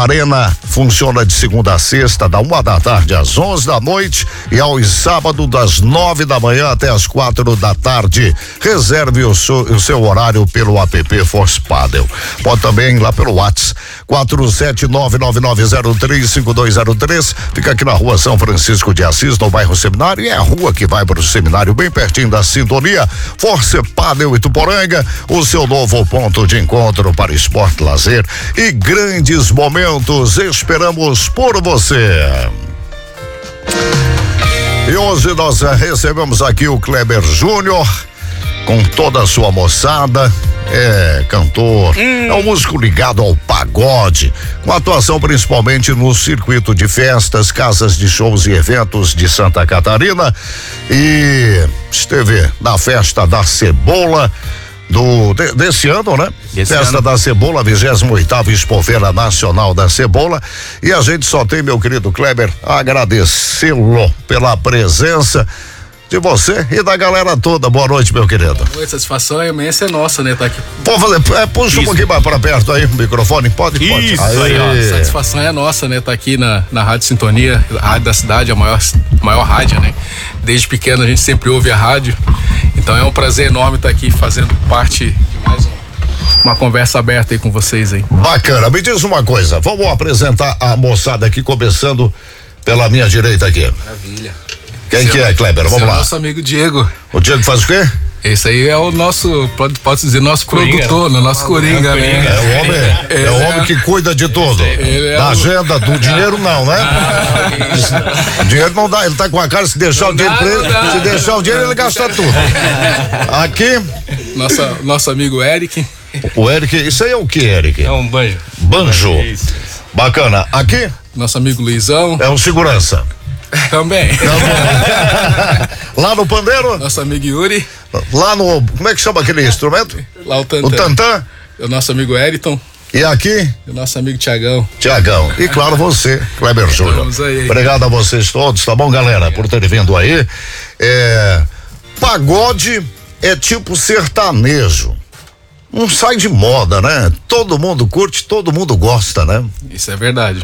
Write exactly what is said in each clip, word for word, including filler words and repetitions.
Arena funciona de segunda a sexta, da uma da tarde às onze da noite e aos sábados das nove da manhã até as quatro da tarde. Reserve o seu, o seu horário pelo app Force Padel. Pode também ir lá pelo WhatsApp quatro sete nove nove nove zero três cinco dois zero três. Fica aqui na rua São Francisco de Assis, no bairro Seminário, e é a rua que vai para o seminário, bem pertinho da sintonia. Force Padel Ituporanga, o seu novo ponto de encontro para esporte, lazer e grandes momentos. Esperamos por você. E hoje nós recebemos aqui o Kleber Júnior com toda a sua moçada. É cantor, hum. é um músico ligado ao pagode, com atuação principalmente no circuito de festas, casas de shows e eventos de Santa Catarina, e esteve na festa da Cebola do de, desse ano, né? Esse Festa ano. da Cebola, vigésima oitava Expofeira Nacional da Cebola, e a gente só tem, meu querido Kleber, a agradecê-lo pela presença de você e da galera toda. Boa noite, meu querido. Boa noite, satisfação imensa é nossa, né, tá aqui. Pode fazer, é, puxa Isso. um pouquinho mais pra perto aí, o microfone, pode, pode. Isso aí, ó. Satisfação é nossa, né, tá aqui na, na Rádio Sintonia, a rádio da cidade, a maior, maior rádio, né. Desde pequeno a gente sempre ouve a rádio, então é um prazer enorme estar aqui fazendo parte de mais um uma conversa aberta aí com vocês aí. Bacana, me diz uma coisa, vamos apresentar a moçada aqui, começando pela minha direita aqui. Maravilha. Quem Esse que é, Kleber? Vamos é lá. É o nosso amigo Diego. O Diego faz o quê? Esse aí é o nosso, pode, pode dizer, nosso Coringa. Produtor, no nosso Coringa, é, né? É o homem, é, é o homem que cuida de tudo. É da o... agenda, do dinheiro não, né? Ah, o dinheiro não dá, ele tá com a cara, se deixar não o dinheiro dá, pra ele, dá, se deixar não, o dinheiro ele gasta tudo. Aqui. Nossa, nosso amigo Eric. O Eric, isso aí é o que, Eric? É um banjo. Banjo. Isso. Bacana. Aqui? Nosso amigo Luizão. É um segurança. Também. Lá no pandeiro? Nosso amigo Yuri. Lá no, como é que chama aquele instrumento? Lá o Tantã. O Tantã? O nosso amigo Eriton. E aqui? O nosso amigo Tiagão. Tiagão. E claro, você, Kleber Júnior. Obrigado a vocês todos, tá bom, galera, por terem vindo aí. É, pagode é tipo sertanejo. Não sai de moda, né? Todo mundo curte, todo mundo gosta, né? Isso é verdade.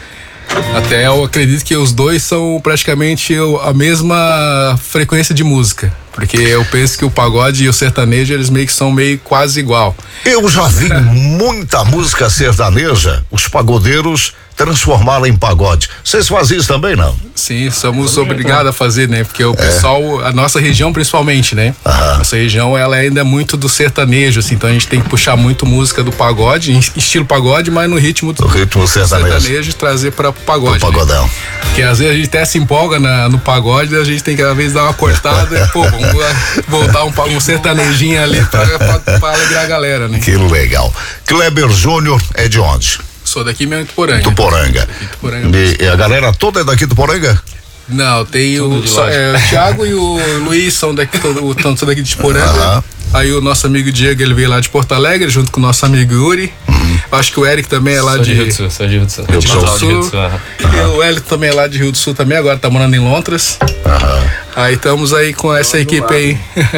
Até eu acredito que os dois são praticamente a mesma frequência de música, porque eu penso que o pagode e o sertanejo, eles meio que são meio quase igual. Eu já vi muita música sertaneja, os pagodeiros transformaram em pagode. Vocês fazem isso também, não? Sim, somos obrigados a fazer, né? Porque o pessoal, é. a nossa região principalmente, né? Aham. Nossa região, ela ainda é muito do sertanejo, assim, então a gente tem que puxar muito música do pagode, estilo pagode, mas no ritmo do, o ritmo sertanejo. sertanejo, trazer para o pagode. O pagodão. Né? Porque às vezes a gente até se empolga na, no pagode, a gente tem que às vezes dar uma cortada e, pô, vamos voltar um, um sertanejinho ali para alegrar a galera, né? Que legal. Kleber Júnior é de onde? Sou daqui mesmo, Ituporanga. Ituporanga. Ituporanga. E, e a galera toda é daqui do Ituporanga? Não, tem o, só, é, o Thiago e o Luiz são daqui, todo, tanto daqui de Ituporanga. Uhum. Aí o nosso amigo Diego, ele veio lá de Porto Alegre, junto com o nosso amigo Yuri. Uhum. Acho que o Eric também é lá sou de Rio do Sul. Sou de Rio do Sul. Rio do Sul. Rio do Sul. Uhum. E o Eric também é lá de Rio do Sul também, agora tá morando em Londres. Uhum. Aí estamos aí com essa equipe aí.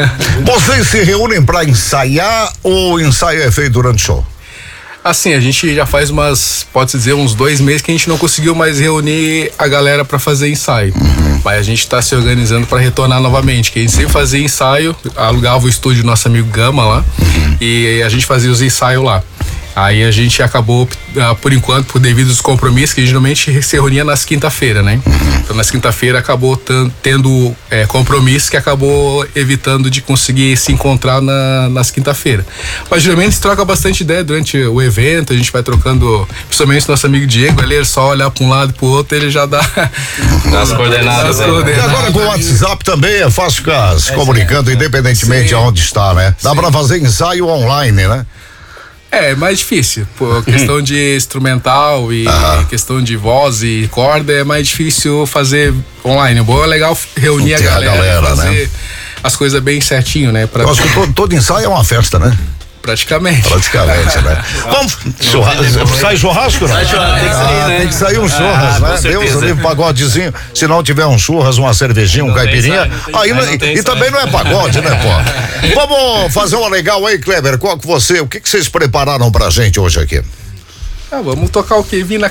Vocês se reúnem pra ensaiar ou o ensaio é feito durante o show? Assim, a gente já faz umas, pode dizer, uns dois meses que a gente não conseguiu mais reunir a galera para fazer ensaio. Uhum. Mas a gente tá se organizando para retornar novamente, que a gente sempre fazia ensaio, alugava o estúdio do nosso amigo Gama lá, uhum. e a gente fazia os ensaios lá. Aí a gente acabou, uh, por enquanto, por devido aos compromissos, que geralmente se reunia nas quinta-feira, né? Uhum. Então, nas quinta-feira acabou tendo é, compromisso que acabou evitando de conseguir se encontrar na, nas quinta-feira. Mas geralmente se troca bastante ideia durante o evento, a gente vai trocando, principalmente nosso amigo Diego, ele é só olhar para um lado e pro outro, ele já dá as coordenadas. As coordenadas. E agora com o WhatsApp também é fácil ficar se é, comunicando, é, independentemente de onde está, né? Dá para fazer ensaio online, né? É, mais difícil, por questão de instrumental e ah. questão de voz e corda é mais difícil fazer online. O bom é legal reunir a galera, a galera, fazer né? as coisas bem certinho, né? Pra... Eu acho que todo, todo ensaio é uma festa, né? Praticamente. Praticamente, né? Vamos, churrasco, sai churrasco, não? Sai churrasco, tem que sair, ah, né? Tem que sair um churras, ah, né? Deus ali, um pagodezinho. Se não tiver um churras, uma cervejinha, um não caipirinha, sai, aí, aí não, e, e também não é pagode, né, pô? Vamos fazer uma legal aí, Kleber. Qual que você, o que que vocês prepararam pra gente hoje aqui? Ah, vamos tocar o que vir na